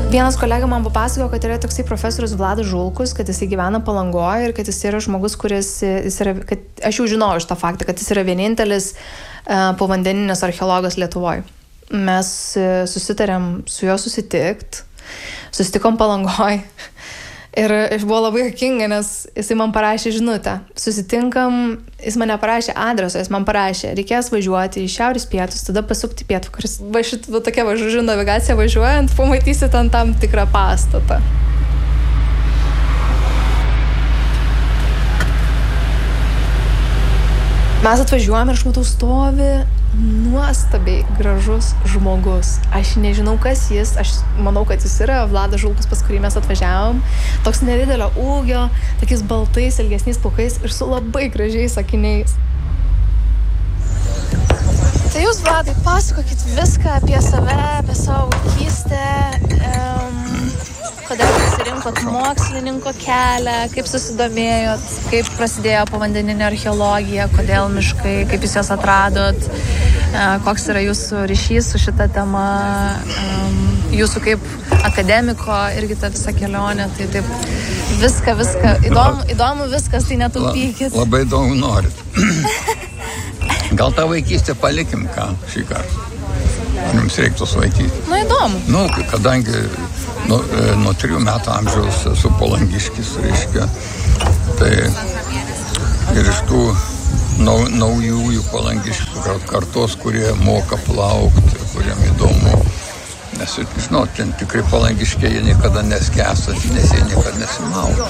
Vienas kolega man papasakojo, kad yra toksai profesorius Vladas Žulkus, kad jis gyvena Palangoje ir kad jis yra žmogus, kad aš jau žinojau iš tą faktą, kad jis yra vienintelis povandeninis archeologas Lietuvoje. Mes susitarėm su juo susitikom Palangoje. Ir aš buvo labai juokinga, nes jisai man parašė žinutę. Susitinkam, jis mane parašė adresą, jis man parašė, reikės važiuoti į šiaurės pietus, tada pasukti pietvakaris. Va tokia žodžiu navigacija važiuojant, pamatysit ant tam tikrą pastatą. Mes atvažiuojame ir aš matau stovi nuostabiai gražus žmogus. Aš nežinau, kas jis. Aš manau, kad jis yra Vladas Žulkus, pas kurį mes atvažiavom. Toks nedidelio ūgio, tokiais baltais, ilgesniais plaukais ir su labai gražiais akiniais. Tai jūs, Vladai, pasakokit viską apie save, apie savo vaikystę. Kodėl pasirinkot mokslininko kelią, kaip susidomėjot, kaip prasidėjo povandeninė archeologija, kodėl miškai, kaip jūs jas atradot, koks yra jūsų ryšys su šita tema, jūsų kaip akademiko irgi ta visa kelionė, tai taip viską, įdomu viskas, tai netaupykit. Labai daug norit. Gal tą vaikystę palikim šį kartą? Jums reiktų sulaikyti. Įdomu. Kadangi nuo 3 metų amžiaus esu palangiškis, reiškia, tai ir iš tų naujųjų palangiškių kartos, kurie moka plaukti, kuriem įdomu. Nes, žinot, ten tikrai palangiškiai jie niekada neskęsta, nes jie niekada nesimaudo.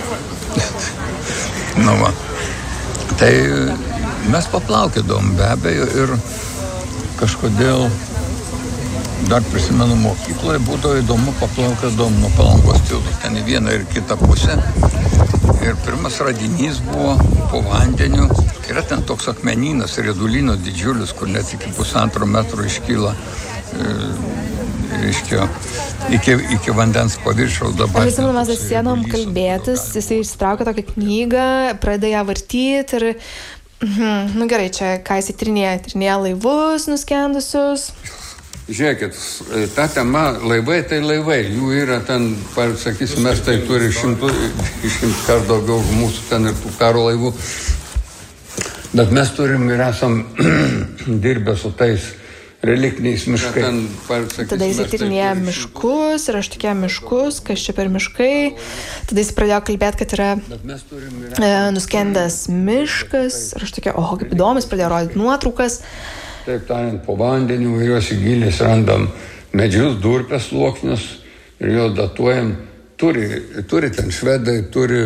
Tai mes paplaukėdom be abejo ir kažkodėl dar prisimenu mokykloje, būdavo įdomu paplaukėdom nuo Palangos tilto, ten į vieną ir kitą pusę. Ir pirmas radinys buvo po vandeniu. Yra ten toks akmenynas, riedulino didžiulis, kur net iki 1,5 metro iškyla, reiškia, iki vandens paviršiaus dabar. Aš prisimenu, mes atsisėdom kalbėtis, jisai išsitraukė tokią knygą, pradėjo ją vartyti ir, gerai, čia ką jisai tyrinėja laivus nuskendusius. Žiūrėkit, ta tema laivai, tai laivai, jų yra ten, sakysim, mes tai turi 100 kart daugiau mūsų ten ir tų karo laivų, bet mes turim ir esam dirbę su tais reliktiniais miškai. Tada jis tyrinėja miškus ir aš tikėjau miškus, kas čia per miškai. Tada jis pradėjo kalbėti, kad yra nuskendęs miškas ir aš tikėjau, kaip įdomu, jis pradėjo rodyti nuotraukas. Taip tariant, po vandeniu ir jos įgilės randam medžius, durpės sluoksnius ir juos datuojam. Turi ten švedai, turi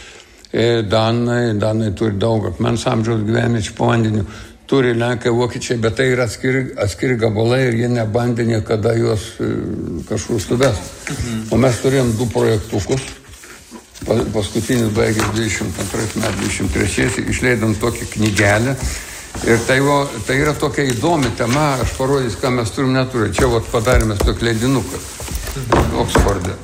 danai turi daug akmens amžiaus gyvenviečių po vandeniu, turi lenkai, vokiečiai, bet tai yra atskiri gabalai ir jie nebandė niekada juos kažkur suvesti. O mes turėjom 2 projektukus, paskutinis baigės 22 metų, 23, išleidom tokį knygelę. Ir tai yra tokia įdomi tema, aš parodysiu, ką mes turim neturim. Čia padarėme tokį leidinuką Oksforde.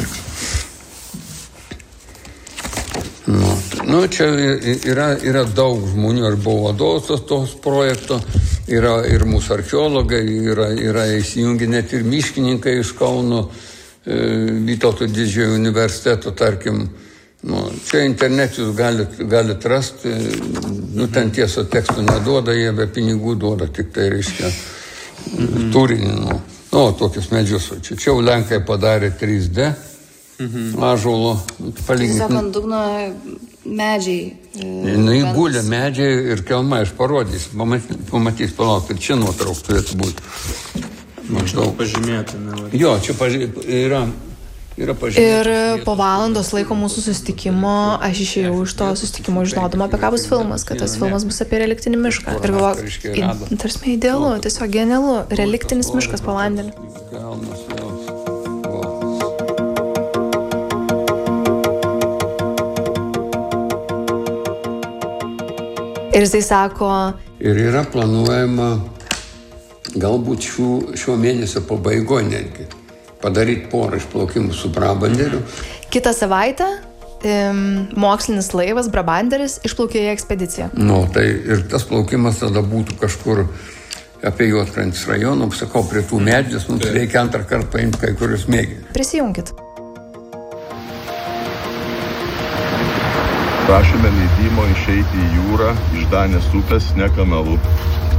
Čia yra daug žmonių, ir buvo vadovas tos projekto, yra ir mūsų archeologai, yra įsijungi net ir miškininkai iš Kauno, Vytauto didžiojo universiteto, tarkim. Čia internet jūs galit rasti, ten tiesa tekstų neduoda, jie be pinigų duoda, tik tai reiškia turinį, tokius medžius. Čia jau Lenkai padarė 3D ąžuolo, palyginti. Tiesiog ant dugno medžiai. Gulė medžiai ir kelmai, aš parodysiu, pamatys, palauk, ir čia nuotrauk turėtų būti. Maždaug pažymėti. Jo, čia yra pažymėti. Ir po valandos laiko mūsų susitikimo aš išėjau iš to susitikimo žinodama, apie ką bus filmas, kad tas filmas bus apie reliktinį mišką. Ir galvoju, tarsi idealu, tiesiog genialu, reliktinis miškas po vandeniu. Ir jisai sako... Ir yra planuojama galbūt šio mėnesio pabaigoje netgi padaryti porą išplaukimų su Brabanderiu. Kitą savaitę mokslinis laivas Brabanderis išplaukė į ekspediciją. Tai ir tas plaukimas tada būtų kažkur apie Juodkrantės rajoną, sakau, prie tų medžius, mums reikia antrą kartą paimti kai kurios mėginius. Prisijunkit. Prašome leidimo išeiti į jūrą iš Danės upės ne kanalu.